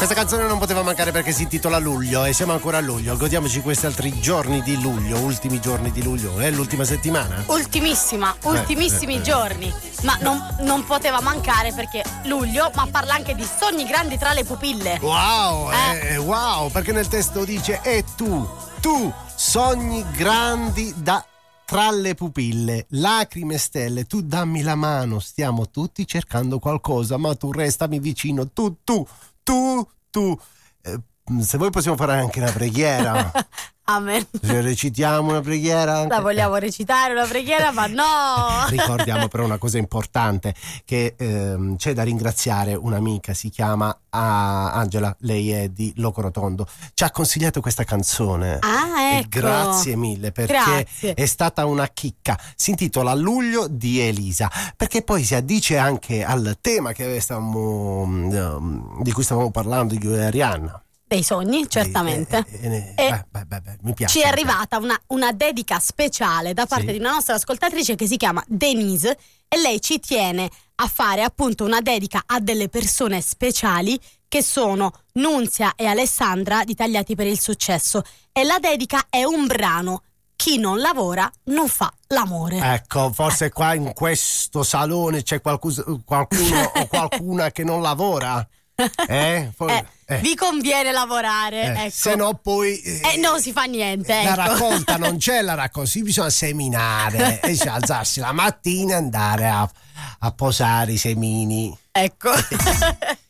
Questa canzone non poteva mancare perché si intitola Luglio e siamo ancora a luglio. Godiamoci questi altri giorni di luglio, ultimi giorni di luglio. È l'ultima settimana? Ultimissimi giorni. Ma non poteva mancare perché luglio, ma parla anche di sogni grandi tra le pupille. Wow, wow, perché nel testo dice e tu sogni grandi tra le pupille, lacrime e stelle, tu dammi la mano, stiamo tutti cercando qualcosa, ma tu restami vicino, tu. Se vuoi possiamo fare anche una preghiera. Amen. Se recitiamo una preghiera anche... La vogliamo recitare una preghiera, ma no. Ricordiamo però una cosa importante, che c'è da ringraziare un'amica, si chiama Angela, lei è di Locorotondo, ci ha consigliato questa canzone. Ecco. E grazie mille perché è stata una chicca. Si intitola Luglio di Elisa, perché poi si addice anche al tema di cui stavamo parlando io e Arianna. Dei sogni, certamente. Mi piace. Ci è arrivata una dedica speciale da parte di una nostra ascoltatrice che si chiama Denise e lei ci tiene a fare appunto una dedica a delle persone speciali che sono Nunzia e Alessandra di Tagliati per il Successo, e la dedica è un brano: chi non lavora non fa l'amore. Ecco, forse qua in questo salone c'è qualcuno o qualcuna che non lavora. Vi conviene lavorare, ecco. Se no poi non si fa niente, la ecco. raccolta non c'è, la raccolta bisogna seminare e alzarsi la mattina e andare a posare i semini, ecco.